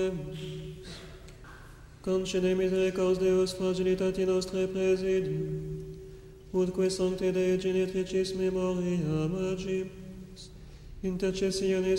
Concede misericordias Deus fragilitati nostre presidium, utque sancte Dei genitricis memoria magibus, intercessiones